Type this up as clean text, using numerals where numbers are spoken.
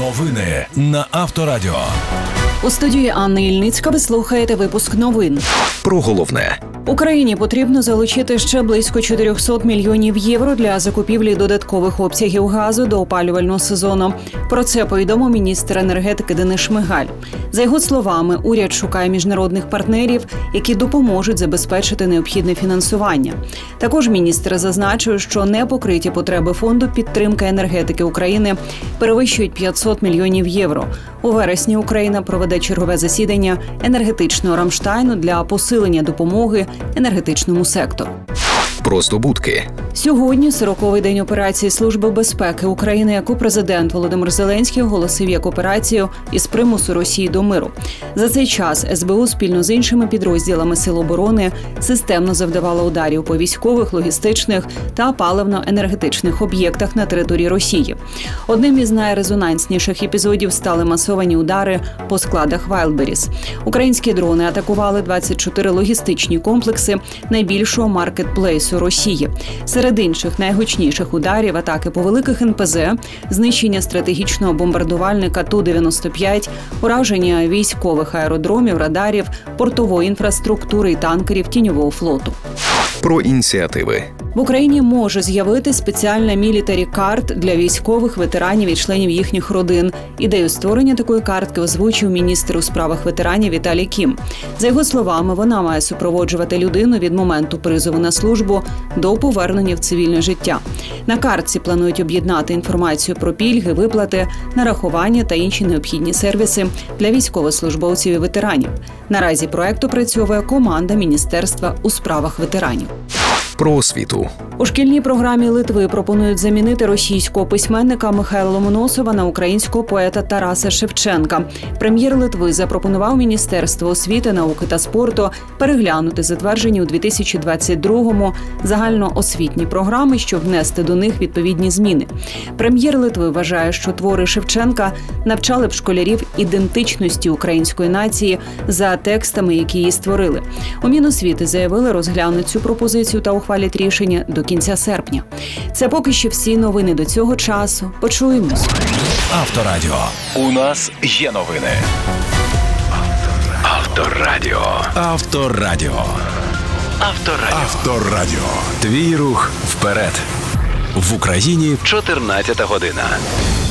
Новини на Авторадіо. У студії Анна Ільницька ви слухаєте випуск новин. Про головне. Україні потрібно залучити ще близько 400 мільйонів євро для закупівлі додаткових обсягів газу до опалювального сезону. Про це повідомив міністр енергетики Денис Шмигаль. За його словами, уряд шукає міжнародних партнерів, які допоможуть забезпечити необхідне фінансування. Також міністр зазначив, що непокриті потреби фонду підтримки енергетики України перевищують 500 мільйонів євро. У вересні Україна проведе чергове засідання енергетичного Рамштайну для посилення допомоги енергетичному сектору. Про здобутки. Сьогодні 40-й день операції Служби безпеки України, яку президент Володимир Зеленський оголосив як операцію із примусу Росії до миру. За цей час СБУ спільно з іншими підрозділами Сил оборони системно завдавала ударів по військових, логістичних та паливно-енергетичних об'єктах на території Росії. Одним із найрезонансніших епізодів стали масовані удари по складах Wildberries. Українські дрони атакували 24 логістичні комплекси найбільшого маркетплейсу Росії. Серед інших найгучніших ударів атаки по великих НПЗ, знищення стратегічного бомбардувальника Ту-95, ураження військових аеродромів, радарів, портової інфраструктури і танкерів тіньового флоту. Про ініціативи. В Україні може з'явити спеціальна мілітарі-карт для військових, ветеранів і членів їхніх родин. Ідею створення такої картки озвучив міністр у справах ветеранів Віталій Кім. За його словами, вона має супроводжувати людину від моменту призову на службу до повернення в цивільне життя. На картці планують об'єднати інформацію про пільги, виплати, нарахування та інші необхідні сервіси для військовослужбовців і ветеранів. Наразі проект опрацьовує команда Міністерства у справах ветеранів. Про освіту. У шкільній програмі Литви пропонують замінити російського письменника Михайла Ломоносова на українського поета Тараса Шевченка. Прем'єр Литви запропонував Міністерству освіти, науки та спорту переглянути затверджені у 2022-му загальноосвітні програми, щоб внести до них відповідні зміни. Прем'єр Литви вважає, що твори Шевченка навчали б школярів ідентичності української нації за текстами, які її створили. У Міносвіти заявили, розглянуть цю пропозицію та ухвалять рішення до кінця серпня. Це поки що всі новини до цього часу. Почуємось. Авторадіо. У нас є новини. Авторадіо. Авторадіо. Авторадіо. Твій рух вперед. В Україні 14 година.